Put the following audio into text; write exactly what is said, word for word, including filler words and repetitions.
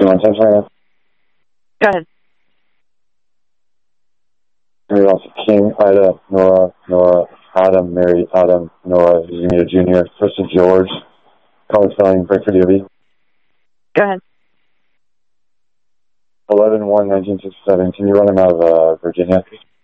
one ten China. Go ahead. Mary Alpha King, Ida, Nora, Nora, Adam, Mary, Adam, Nora, Zumita Junior, First of George, calling spelling, break for D O B. Go ahead. eleven one nineteen sixty-seven. Can you run him out of uh, Virginia?